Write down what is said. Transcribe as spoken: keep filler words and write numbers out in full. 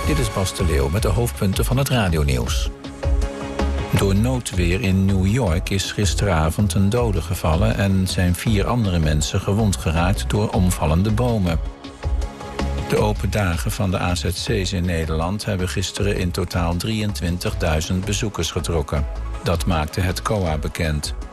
Dit is Bas de Leeuw met de hoofdpunten van het radionieuws. Door noodweer in New York is gisteravond een dode gevallen en zijn vier andere mensen gewond geraakt door omvallende bomen. De open dagen van de A Z C's in Nederland hebben gisteren in totaal drieëntwintigduizend bezoekers getrokken. Dat maakte het C O A bekend.